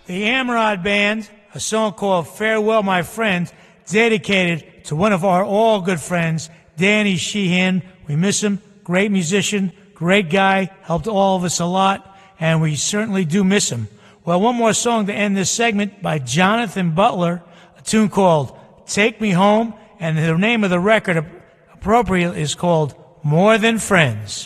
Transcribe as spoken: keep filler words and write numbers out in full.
the Amrod Band, a song called Farewell, My Friend, dedicated to one of our all good friends, Danny Sheehan. We miss him. Great musician, great guy, helped all of us a lot, and we certainly do miss him. Well, one more song to end this segment by Jonathan Butler, a tune called Take Me Home, and the name of the record appropriate is called More Than Friends.